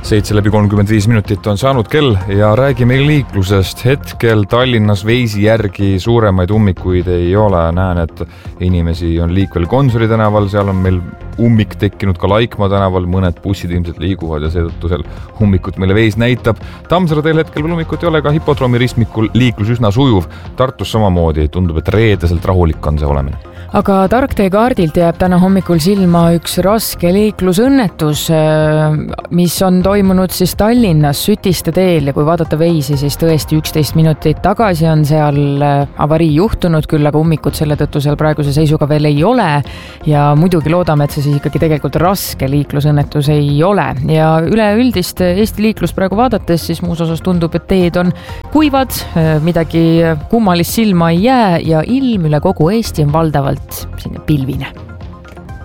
7:35 on saanud kell ja räägime liiklusest. Hetkel Tallinnas Veisi järgi suuremaid ummikuid ei ole. Näen, et inimesi on liikvel Gonsiori tänaval, seal on meil ummik tekkinud ka Laikmaa tänaval, mõned bussid ilmselt liiguvad ja seetõttu seal ummikut meile Veis näitab. Tammsaare teel hetkel veel ummikut ei ole, ka hipodroomi ristmikul liiklus üsna sujuv. Tartus samamoodi, tundub, et reedeselt rahulik on see olemine. Aga Targtee kaardilt jääb täna hommikul silma üks raske liiklusõnnetus, mis on toimunud siis Tallinnas Sütiste teel ja kui vaadata Veisi, siis tõesti 11 minutit tagasi on seal avarii juhtunud, küll aga ummikut selle tõttu seal praeguse seisuga veel ei ole ja muidugi loodame, et see siis ikkagi tegelikult raske liiklusõnnetus ei ole. Ja üleüldist Eesti liiklust praegu vaadates, siis muus osas tundub, et teed on kuivad, midagi kummalist silma ei jää ja ilm üle kogu Eesti on valdavalt sinna pilvine.